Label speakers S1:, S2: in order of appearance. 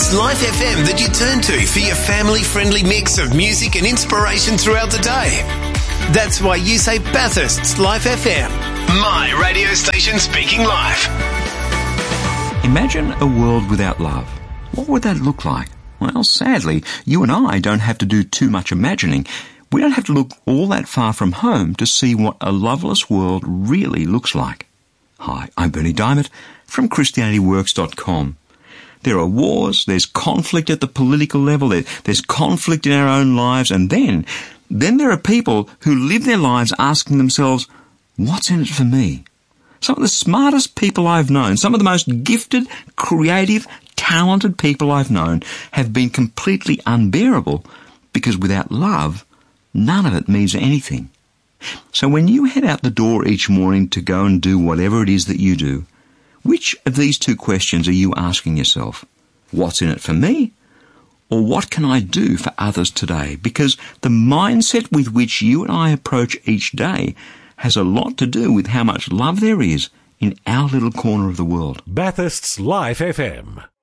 S1: It's Life FM that you turn to for your family-friendly mix of music and inspiration throughout the day. That's why you say Bathurst's Life FM. My radio station speaking life.
S2: Imagine a world without love. What would that look like? Well, sadly, you and I don't have to do too much imagining. We don't have to look all that far from home to see what a loveless world really looks like. Hi, I'm Bernie Diamond from ChristianityWorks.com. There are wars, there's conflict at the political level, there's conflict in our own lives, and then there are people who live their lives asking themselves, what's in it for me? Some of the smartest people I've known, some of the most gifted, creative, talented people I've known have been completely unbearable because without love, none of it means anything. So when you head out the door each morning to go and do whatever it is that you do, which of these two questions are you asking yourself? What's in it for me? Or what can I do for others today? Because the mindset with which you and I approach each day has a lot to do with how much love there is in our little corner of the world.
S3: Bathurst's Life FM.